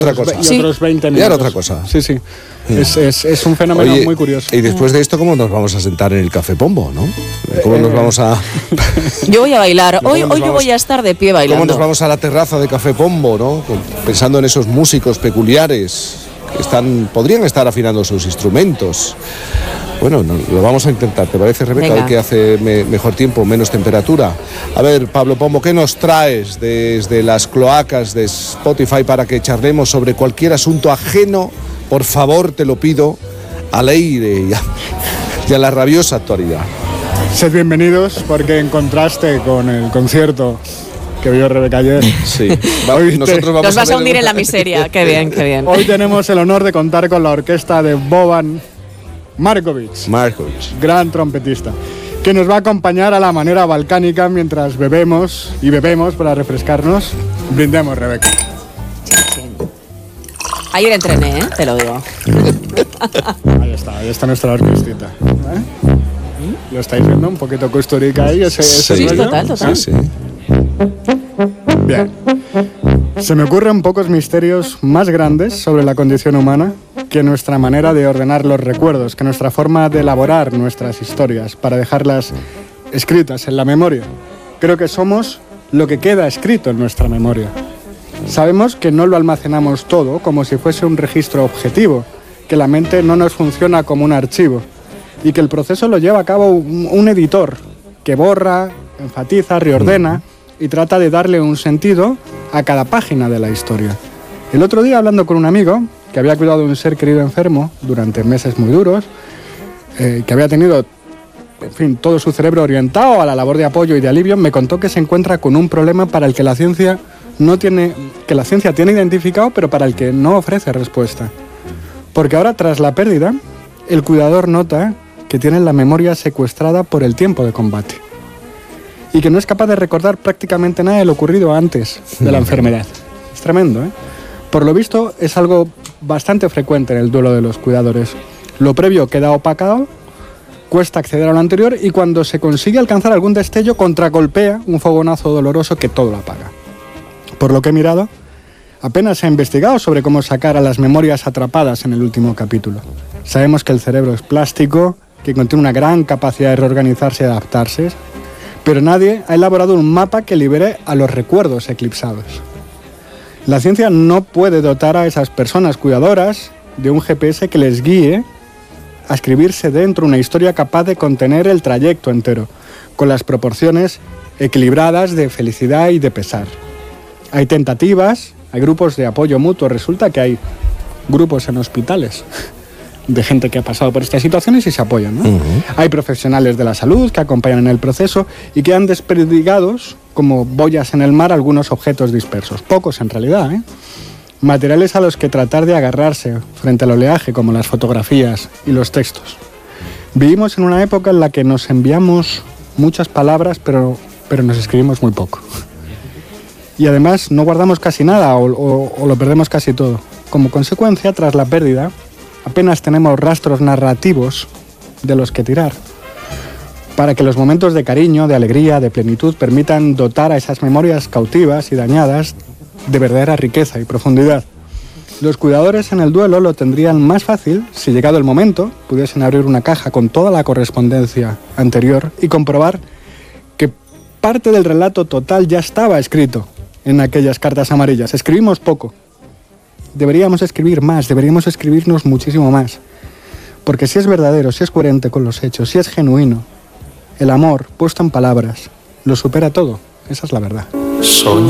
otra cosa. Y otros 20 minutos. Ya era otra cosa. Sí, sí. Es un fenómeno muy curioso. Y después de esto, ¿cómo nos vamos a sentar en el Café Pombo, no? ¿Cómo nos vamos a...? Yo voy a bailar. Hoy yo voy a estar de pie bailando. ¿Cómo nos vamos a la terraza de Café Pombo, no? Pensando en esos músicos peculiares que podrían estar afinando sus instrumentos. Bueno, lo vamos a intentar. ¿Te parece, Rebeca? Venga. Hoy que hace mejor tiempo, menos temperatura. A ver, Pablo Pombo, ¿qué nos traes desde las cloacas de Spotify para que charlemos sobre cualquier asunto ajeno? Por favor, te lo pido, al aire y a la rabiosa actualidad. Sed bienvenidos, porque en contraste con el concierto que vio Rebeca ayer, sí. Nos vas a hundir en la miseria. Qué bien, qué bien. Hoy tenemos el honor de contar con la orquesta de Boban Markovic, gran trompetista, que nos va a acompañar a la manera balcánica mientras bebemos para refrescarnos. Brindemos, Rebeca. Ayer entrené, te lo digo. Ahí está nuestra orquestita. ¿Lo estáis viendo? Un poquito custurica ahí. Sí, total. Sí. Bien. Se me ocurren pocos misterios más grandes sobre la condición humana que nuestra manera de ordenar los recuerdos, que nuestra forma de elaborar nuestras historias para dejarlas escritas en la memoria. Creo que somos lo que queda escrito en nuestra memoria. Sabemos que no lo almacenamos todo como si fuese un registro objetivo, que la mente no nos funciona como un archivo y que el proceso lo lleva a cabo un editor que borra, enfatiza, reordena y trata de darle un sentido a cada página de la historia. El otro día, hablando con un amigo que había cuidado de un ser querido enfermo durante meses muy duros, que había tenido, en fin, todo su cerebro orientado a la labor de apoyo y de alivio, me contó que se encuentra con un problema para el que la ciencia tiene identificado, pero para el que no ofrece respuesta. Porque ahora, tras la pérdida, el cuidador nota que tiene la memoria secuestrada por el tiempo de combate y que no es capaz de recordar prácticamente nada de lo ocurrido antes de la enfermedad. Es tremendo, ¿eh? Por lo visto, es algo bastante frecuente en el duelo de los cuidadores. Lo previo queda opacado, cuesta acceder a lo anterior y cuando se consigue alcanzar algún destello, contragolpea un fogonazo doloroso que todo lo apaga. Por lo que he mirado, apenas se ha investigado sobre cómo sacar a las memorias atrapadas en el último capítulo. Sabemos que el cerebro es plástico, que contiene una gran capacidad de reorganizarse y adaptarse, pero nadie ha elaborado un mapa que libere a los recuerdos eclipsados. La ciencia no puede dotar a esas personas cuidadoras de un GPS que les guíe a escribirse dentro una historia capaz de contener el trayecto entero, con las proporciones equilibradas de felicidad y de pesar. Hay tentativas, hay grupos de apoyo mutuo, resulta que hay grupos en hospitales de gente que ha pasado por estas situaciones y se apoyan, ¿no? Hay profesionales de la salud que acompañan en el proceso y que han desperdigados como boyas en el mar algunos objetos dispersos, pocos en realidad, materiales a los que tratar de agarrarse frente al oleaje, como las fotografías y los textos. Vivimos en una época en la que nos enviamos muchas palabras, pero nos escribimos muy poco. Y además no guardamos casi nada o lo perdemos casi todo. Como consecuencia, tras la pérdida, apenas tenemos rastros narrativos de los que tirar, para que los momentos de cariño, de alegría, de plenitud permitan dotar a esas memorias cautivas y dañadas de verdadera riqueza y profundidad. Los cuidadores en el duelo lo tendrían más fácil si, llegado el momento, pudiesen abrir una caja con toda la correspondencia anterior y comprobar que parte del relato total ya estaba escrito en aquellas cartas amarillas. Escribimos poco. Deberíamos escribir más, deberíamos escribirnos muchísimo más. Porque si es verdadero, si es coherente con los hechos, si es genuino, el amor puesto en palabras lo supera todo. Esa es la verdad.